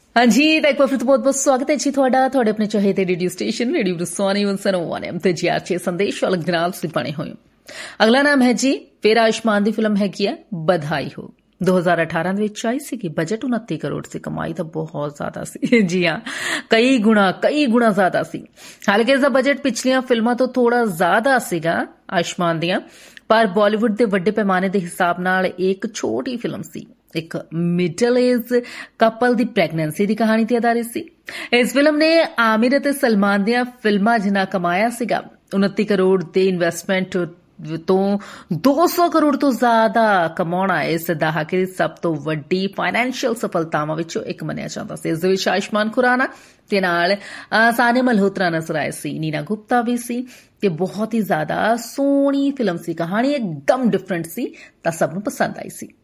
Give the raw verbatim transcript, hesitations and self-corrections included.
हाँ जी, ਤਾਂ ਇੱਕ ਵਾਰ ਫਿਰ ਤੋਂ ਬਹੁਤ ਬਹੁਤ ਸਵਾਗਤ ਹੈ ਜੀ ਤੁਹਾਡਾ ਤੁਹਾਡੇ ਆਪਣੇ ਚਾਹੇ ਰੇਡੀਓ ਸਟੇਸ਼ਨ ਰੇਡੀਓ ਰਸਵਾਨੀ ਇੱਕ ਸੌ ਇੱਕ ਐਮ ਤੇ ਜੀ ਆਰ ਛੇ ਸੰਦੇਸ਼ ਵਾਲਕ ਦੇ ਨਾਲ ਤੁਸੀਂ ਬਣੇ ਹੋਏ ਹੋ। ਅਗਲਾ ਨਾਮ ਹੈ ਜੀ ਫਿਰ ਆਯੁਸ਼ਮਾਨ ਦੀ ਫਿਲਮ ਹੈਗੀ ਹੈ ਬਧਾਈ ਹੋ। ਦੋ ਹਜ਼ਾਰ ਅਠਾਰਾਂ ਦੇ ਵਿੱਚ ਆਈ ਸੀਗੀ, ਬਜਟ ਉਨੱਤੀ ਕਰੋੜ ਸੀ, ਕਮਾਈ ਤਾਂ ਬਹੁਤ ਜ਼ਿਆਦਾ ਸੀ। ਜੀ ਹਾਂ, ਕਈ ਗੁਣਾ ਕਈ ਗੁਣਾ ਜ਼ਿਆਦਾ ਸੀ। ਹਾਲਾਂਕਿ ਇਸ ਦਾ ਬਜਟ ਪਿਛਲੀਆਂ ਫਿਲਮਾਂ ਤੋਂ ਥੋੜਾ ਜ਼ਿਆਦਾ ਸੀਗਾ ਆਯੁਸ਼ਮਾਨ ਦੀਆਂ, ਪਰ ਬਾਲੀਵੁੱਡ ਦੇ ਵੱਡੇ ਪੈਮਾਨੇ ਦੇ ਹਿਸਾਬ ਨਾਲ ਇਹ ਇੱਕ ਛੋਟੀ ਫਿਲਮ ਸੀ। ਇੱਕ ਮਿਡਲ ਏਜ ਕਪਲ ਦੀ ਪ੍ਰੈਗਨੈਂਸੀ ਦੀ ਕਹਾਣੀ ਤੇ ਆਧਾਰਿਤ ਸੀ। ਇਸ ਫਿਲਮ ਨੇ ਆਮਿਰ ਅਤੇ ਸਲਮਾਨ ਦੀਆਂ ਫਿਲਮਾਂ ਜਿੰਨਾ ਕਮਾਇਆ ਸੀਗਾ, ਉਨੱਤੀ ਕਰੋੜ ਦੇ ਇਨਵੈਸਟਮੈਂਟ ਤੋਂ ਦੋ ਸੌ ਕਰੋੜ ਤੋਂ ਜ਼ਿਆਦਾ ਕਮਾਉਣਾ ਇਸ ਦਹਾਕੇ ਦੀ ਸਭ ਤੋਂ ਵੱਡੀ ਫਾਈਨੈਂਸ਼ੀਅਲ ਸਫਲਤਾਵਾਂ ਵਿੱਚੋਂ ਇੱਕ ਮੰਨਿਆ ਜਾਂਦਾ ਸੀ। ਇਸ ਦੇ ਵਿੱਚ ਆਯੁਸ਼ਮਾਨ ਖੁਰਾਨਾ ਤੇ ਨਾਲ ਸਾਨੇ ਮਲਹੋਤਰਾ ਨਜ਼ਰ ਆਏ ਸੀ, ਨੀਨਾ ਗੁਪਤਾ ਵੀ ਸੀ ਤੇ ਬਹੁਤ ਹੀ ਜ਼ਿਆਦਾ ਸੋਹਣੀ ਫਿਲਮ ਸੀ। ਕਹਾਣੀ ਇੱਕਦਮ ਡਿਫਰੈਂਟ ਸੀ ਤਾਂ ਸਭ ਨੂੰ ਪਸੰਦ ਆਈ ਸੀ।